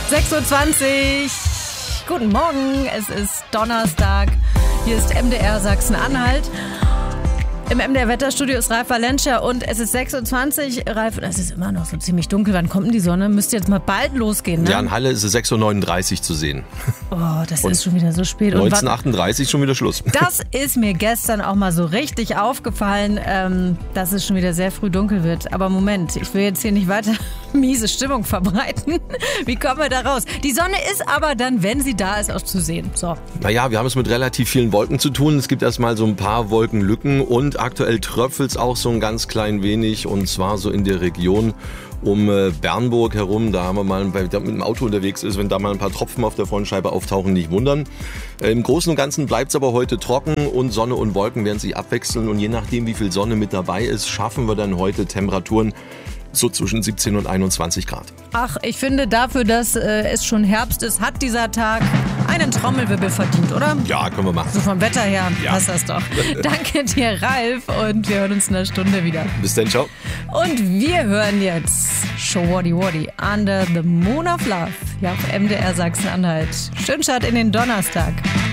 6:20 Uhr. Guten Morgen, es ist Donnerstag. Hier ist MDR Sachsen-Anhalt. Im MDR Wetterstudio ist Ralf Valencia und es ist 6:20 Uhr. Ralf, es ist immer noch so ziemlich dunkel. Wann kommt denn die Sonne? Müsste jetzt mal bald losgehen, ne? Ja, in Halle ist es 6:39 Uhr zu sehen. Oh, das ist schon wieder so spät. 19:38 Uhr schon wieder Schluss. Das ist mir gestern auch mal so richtig aufgefallen, dass es schon wieder sehr früh dunkel wird. Aber Moment, ich will jetzt hier nicht weiter miese Stimmung verbreiten. Wie kommen wir da raus? Die Sonne ist aber dann, wenn sie da ist, auch zu sehen. So. Naja, wir haben es mit relativ vielen Wolken zu tun. Es gibt erstmal so ein paar Wolkenlücken und aktuell tröpfelt es auch so ein ganz klein wenig, und zwar so in der Region um Bernburg herum. Da haben wir mal, wer mit dem Auto unterwegs ist, wenn da mal ein paar Tropfen auf der Frontscheibe auftauchen, nicht wundern. Im Großen und Ganzen bleibt es aber heute trocken und Sonne und Wolken werden sich abwechseln, und je nachdem, wie viel Sonne mit dabei ist, schaffen wir dann heute Temperaturen so zwischen 17 und 21 Grad. Ach, ich finde dafür, dass es schon Herbst ist, hat dieser Tag einen Trommelwirbel verdient, oder? Ja, können wir machen. So vom Wetter her Ja. passt das doch. Danke dir, Ralf, und wir hören uns in einer Stunde wieder. Bis dann, ciao. Und wir hören jetzt Showaddy Waddy, Under the Moon of Love, ja, auf MDR Sachsen-Anhalt. Schönen Start in den Donnerstag.